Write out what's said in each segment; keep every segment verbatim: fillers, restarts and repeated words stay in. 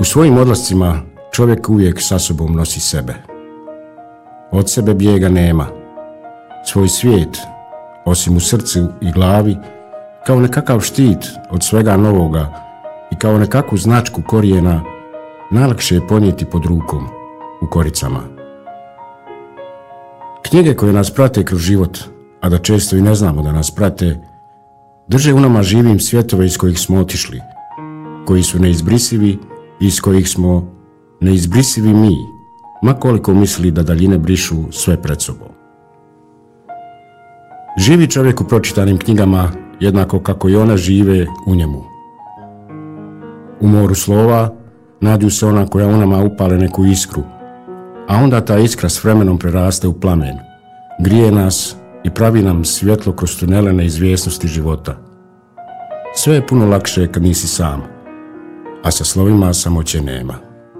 U svojim odlascima čovjek uvijek sa sobom nosi sebe. Od sebe bijega nema. Svoj svijet, osim u srcu i glavi, kao nekakav štit od svega novoga i kao nekakvu značku korijena, najlakše je ponijeti pod rukom, u koricama. Knjige koje nas prate kroz život, a da često i ne znamo da nas prate, drže u nama živim svjetove iz kojih smo otišli, koji su neizbrisivi i iz kojih smo neizbrisivi mi, ma koliko misli da daljine brišu sve pred sobom. Živi čovjek u pročitanim knjigama jednako kako i one žive u njemu. U moru slova nađu se ona koja u nama upale neku iskru, a onda ta iskra s vremenom preraste u plamen, grije nas i pravi nam svjetlo kroz tunele neizvjesnosti života. Sve je puno lakše kad nisi sam, a sa slovima samoće nema.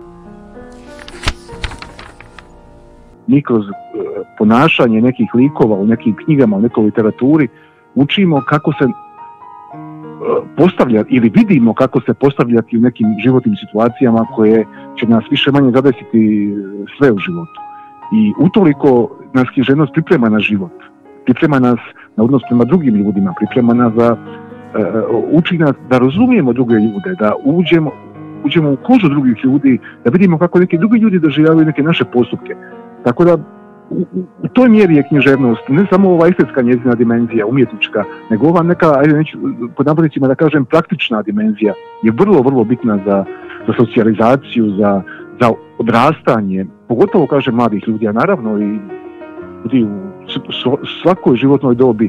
Mi kroz ponašanje nekih likova u nekim knjigama, u nekoj literaturi učimo kako se postavljati ili vidimo kako se postavljati u nekim životnim situacijama koje će nas više manje zadesiti sve u životu. I utoliko nas književnost priprema na život, priprema nas na odnos prema drugim ljudima, priprema nas za, uh, uči nas da razumijemo druge ljude, da uđemo, uđemo u kožu drugih ljudi, da vidimo kako neki drugi ljudi doživljavaju neke naše postupke. Tako da u, u toj mjeri je književnost ne samo ova estetska njezina dimenzija, umjetnička, nego ova neka, ajde neću pod navodnicima da kažem, praktična dimenzija je vrlo, vrlo bitna za, za socijalizaciju, za, za odrastanje, pogotovo kažem mladih ljudi, a naravno i ljudi u svakoj životnoj dobi.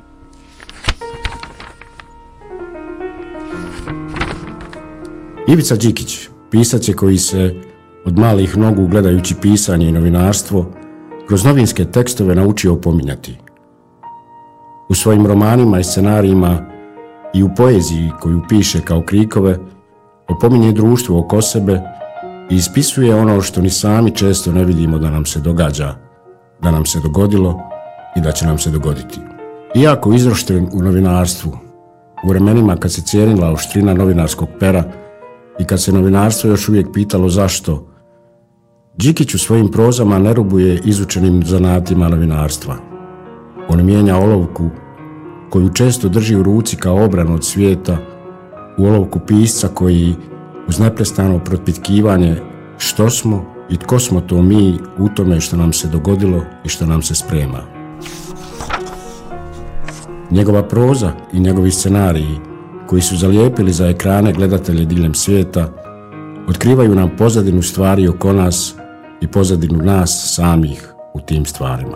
Ivica Đikić, pisac je koji se od malih nogu gledajući pisanje i novinarstvo kroz novinske tekstove naučio opominjati. U svojim romanima i scenarijima i u poeziji koju piše kao krikove opominje društvo oko sebe i ispisuje ono što ni sami često ne vidimo da nam se događa, da nam se dogodilo i da će nam se dogoditi. Iako izrošten u novinarstvu, u vremenima kad se cijenila oštrina novinarskog pera i kad se novinarstvo još uvijek pitalo zašto, Đikić u svojim prozama ne rubuje izučenim zanatima novinarstva. On mijenja olovku koju često drži u ruci kao obranu od svijeta u olovku pisca koji uz neprestano propitkivanje što smo i tko smo to mi u tome što nam se dogodilo i što nam se sprema. Njegova proza i njegovi scenariji koji su zalijepili za ekrane gledatelje diljem svijeta otkrivaju nam pozadinu stvari oko nas i pozadinu nas samih u tim stvarima.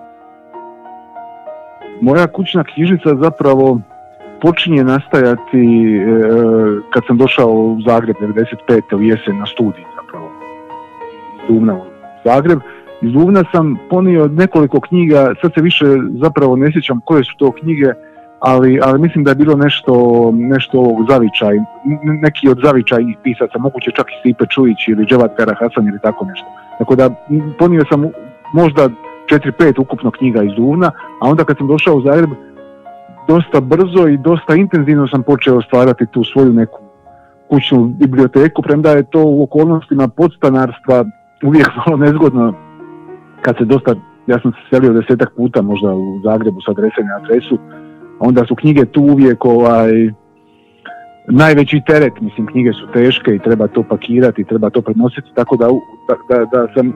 Moja kućna knjižnica zapravo počinje nastajati e, kad sam došao u Zagreb devedeset pete u jesen na studij zapravo. Iz Duvna u Zagreb. Iz Duvna sam ponio nekoliko knjiga, sad se više zapravo ne sjećam koje su to knjige, ali, ali mislim da je bilo nešto, nešto ovog zavičaj, neki od zavičajnih pisaca, moguće čak i Stipe Čujić ili Dževat Karahasan ili tako nešto. Tako da ponio sam možda četiri pet ukupno knjiga iz Duvna, a onda kad sam došao u Zagreb, dosta brzo i dosta intenzivno sam počeo stvarati tu svoju neku kućnu biblioteku, premda je to u okolnostima podstanarstva uvijek malo nezgodno kad se dosta, ja sam se selio desetak puta možda u Zagrebu sa adrese na adresu, onda su knjige tu uvijek ovaj, najveći teret, mislim knjige su teške i treba to pakirati, treba to prenositi, tako da, da, da, da sam